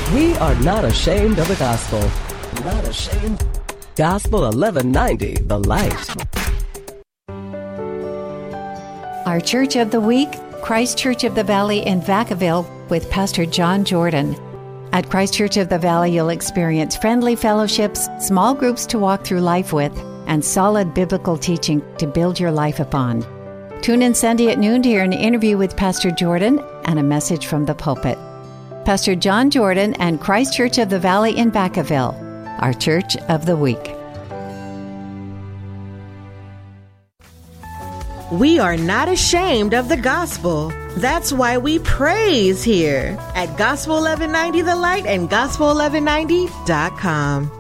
We are not ashamed of the gospel. Not ashamed. Gospel 1190, The Light. Our Church of the Week, Christ Church of the Valley in Vacaville with Pastor John Jordan. At Christ Church of the Valley, you'll experience friendly fellowships, small groups to walk through life with, and solid biblical teaching to build your life upon. Tune in Sunday at noon to hear an interview with Pastor Jordan and a message from the pulpit. Pastor John Jordan and Christ Church of the Valley in Vacaville, our Church of the Week. We are not ashamed of the gospel. That's why we praise here at Gospel 1190 The Light and Gospel1190.com.